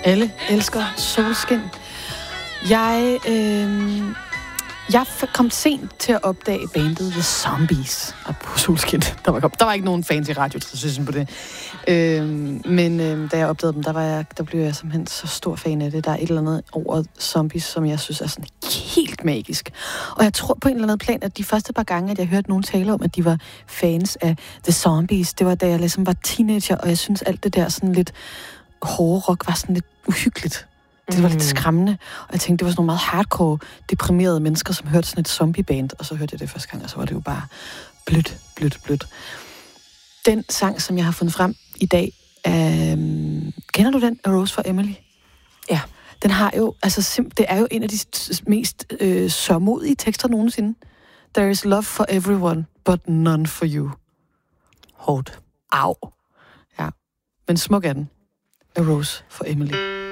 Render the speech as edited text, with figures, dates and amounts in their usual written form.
Alle elsker solskin. Jeg kom sent til at opdage bandet The Zombies på solskin. Der var ikke nogen fans i radiotraditionen på det. Men da jeg opdagede dem, der blev jeg simpelthen så stor fan af det. Der er et eller andet over Zombies, som jeg synes er sådan helt magisk. Og jeg tror på en eller anden plan, at de første par gange, at jeg hørte nogen tale om, at de var fans af The Zombies, det var da jeg ligesom var teenager, og jeg synes alt det der sådan lidt hårde rock var sådan lidt uhyggeligt. Det var lidt skræmmende. Og jeg tænkte, det var sådan nogle meget hardcore, deprimerede mennesker, som hørte sådan et zombieband, og så hørte jeg det første gang, og så var det jo bare blødt. Den sang, som jeg har fundet frem i dag, kender du den? A Rose for Emily? Ja. Den har jo, altså det er jo en af de mest sørmodige tekster nogensinde. There is love for everyone, but none for you. Hårdt. Au. Ja. Men smuk er den. A Rose for Emily.